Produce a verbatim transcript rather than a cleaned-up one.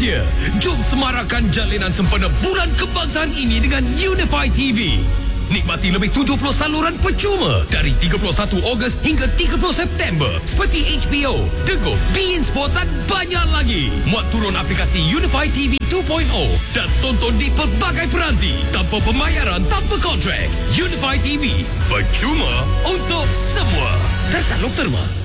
Malaysia. Jom semarakkan jalinan sempena Bulan Kebangsaan ini dengan Unify T V. Nikmati lebih tujuh puluh saluran percuma dari tiga puluh satu Ogos hingga tiga puluh September seperti H B O, The Go, beIN Sports dan banyak lagi. Muat turun aplikasi Unify T V dua titik kosong dan tonton di pelbagai peranti tanpa pembayaran, tanpa kontrak. Unify T V, percuma untuk semua. Tertaluk terma.